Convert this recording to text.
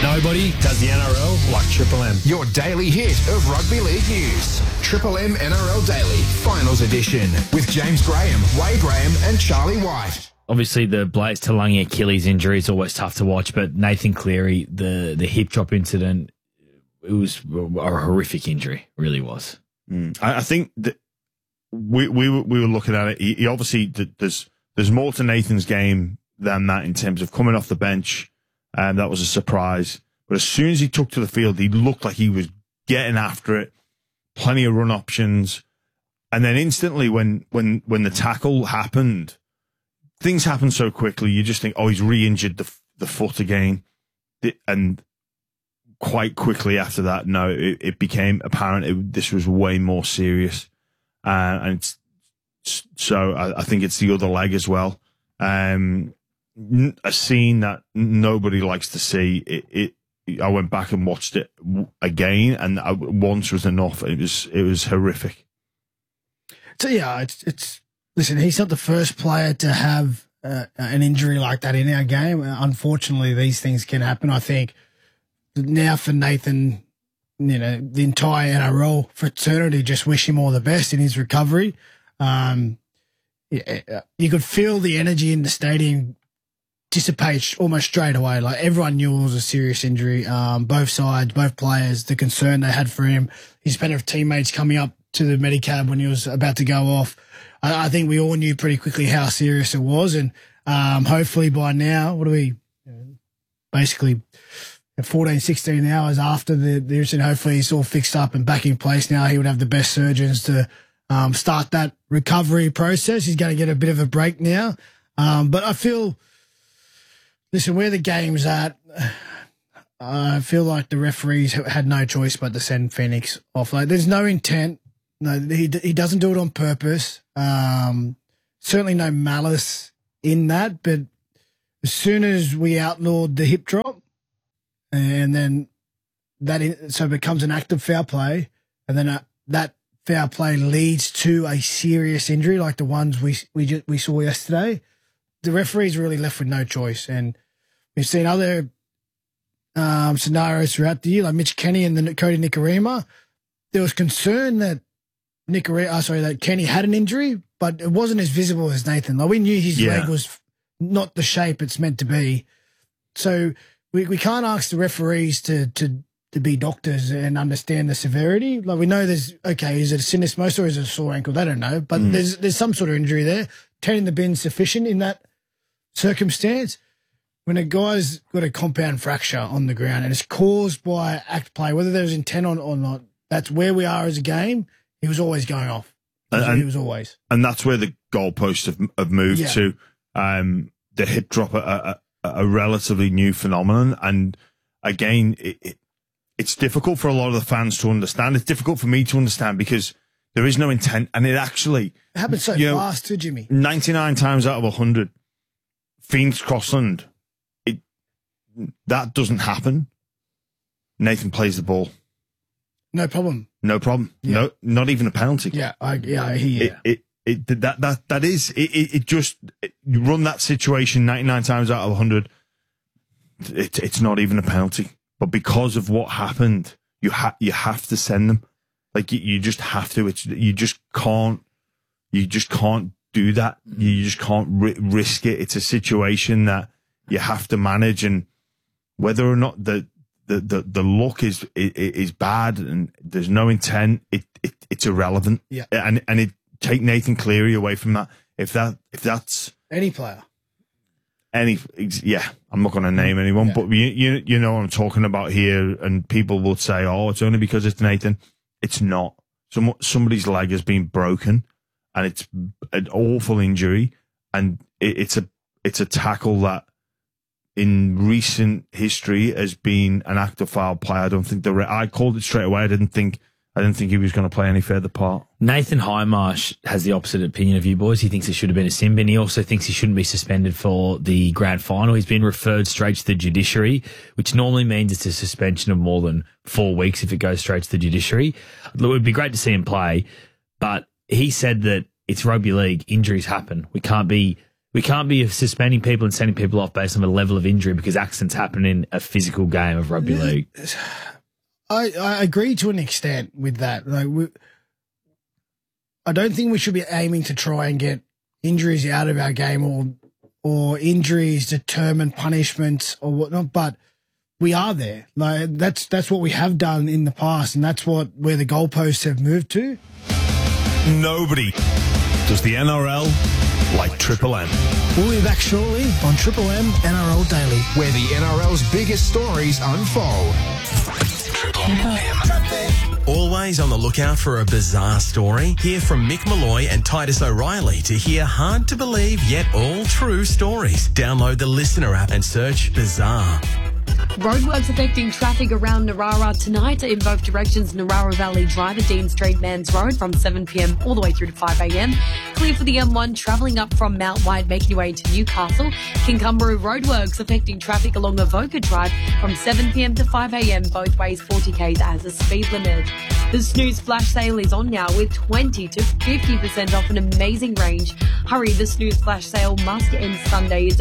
Nobody does the NRL like Triple M. Your daily hit of rugby league news. Triple M NRL Daily, Finals Edition, with James Graham, Wade Graham and Charlie White. Obviously, the Blaze Talangi Achilles injury is always tough to watch, but Nathan Cleary, the hip drop incident, it was a horrific injury, really was. I think that we were looking at it. He obviously, there's more to Nathan's game than that in terms of coming off the bench, and that was a surprise. But as soon as he took to the field, he looked like he was getting after it, plenty of run options, and then instantly when the tackle happened, things happen so quickly. You just think, oh, he's re-injured the foot again, and quite quickly after that, no, it became apparent this was way more serious, and so I think it's the other leg as well. A scene that nobody likes to see. I went back and watched it again, and once was enough. It was horrific. So yeah, it's listen. He's not the first player to have an injury like that in our game. Unfortunately, these things can happen. I think now for Nathan, the entire NRL fraternity just wish him all the best in his recovery. You could feel the energy in the stadium dissipate almost straight away. Like, everyone knew it was a serious injury. Both sides, both players, the concern they had for him, his better teammates coming up to the Medicab when he was about to go off. I think we all knew pretty quickly how serious it was, and hopefully by now, basically 14, 16 hours after the incident, hopefully he's all fixed up and back in place now. He would have the best surgeons to start that recovery process. He's going to get a bit of a break now. But I feel, listen, where the game's at, I feel like the referees had no choice but to send Phoenix off. Like, there's no intent. No, he doesn't do it on purpose. Certainly no malice in that. But as soon as we outlawed the hip drop, and then so it becomes an act of foul play, and then that foul play leads to a serious injury like the ones we saw yesterday, the referees really left with no choice. And we've seen other scenarios throughout the year, like Mitch Kenny and then Cody Nikorima. There was concern that that Kenny had an injury, but it wasn't as visible as Nathan. Like, we knew his leg was not the shape it's meant to be. So we can't ask the referees to be doctors and understand the severity. Like, we know is it a syndesmosis or is it a sore ankle? They don't know, but there's some sort of injury there. 10 in the bin sufficient in that circumstance. When a guy's got a compound fracture on the ground and it's caused by act play, whether there's intent on or not, that's where we are as a game. He was always going off. He was always. And that's where the goalposts have moved to. The hip drop, a relatively new phenomenon. And again, it's difficult for a lot of the fans to understand. It's difficult for me to understand because there is no intent. And it happens so fast too, Jimmy. 99 times out of 100, Phoenix Crossland, that doesn't happen. Nathan plays the ball. No problem. No problem. Yeah. No, not even a penalty. Yeah, I hear you. You run that situation 99 times out of 100. It's not even a penalty, but because of what happened, you have to send them. Like, you just have to. You just can't do that. You just can't risk it. It's a situation that you have to manage, and whether or not the look is bad and there's no intent, it's irrelevant. Yeah. And it take Nathan Cleary away from that. If that's any player, I'm not going to name anyone, but you know what I'm talking about here. And people will say, "Oh, it's only because it's Nathan." It's not. Somebody's leg has been broken, and it's an awful injury, and it's a tackle that, in recent history, has been an act of foul play. I don't think I called it straight away. I didn't think he was going to play any further part. Nathan Highmarsh has the opposite opinion of you boys. He thinks it should have been a sin bin. He also thinks he shouldn't be suspended for the grand final. He's been referred straight to the judiciary, which normally means it's a suspension of more than 4 weeks if it goes straight to the judiciary. It would be great to see him play, but he said that it's rugby league. Injuries happen. We can't be We can't be suspending people and sending people off based on a level of injury because accidents happen in a physical game of rugby league. I agree to an extent with that. Like, I don't think we should be aiming to try and get injuries out of our game or injuries determine punishments or whatnot, but we are there. Like, that's what we have done in the past, and that's where the goalposts have moved to. Nobody does the NRL like Triple M. We'll be back shortly on Triple M NRL Daily, where the NRL's biggest stories unfold. Always on the lookout for a bizarre story? Hear from Mick Malloy and Titus O'Reilly to hear hard-to-believe yet all-true stories. Download the Listener app and search Bizarre. Roadworks affecting traffic around Narara tonight in both directions. Narara Valley Drive at Dean Street, Mans Road from 7 p.m. all the way through to 5 a.m. Clear for the M1 travelling up from Mount White, making your way to Newcastle. Kinkumberoo Roadworks affecting traffic along Avoca Drive from 7 p.m. to 5 a.m. both ways, 40 k's as a speed limit. The Snooze Flash Sale is on now with 20 to 50% off an amazing range. Hurry, the Snooze Flash Sale must end Sunday.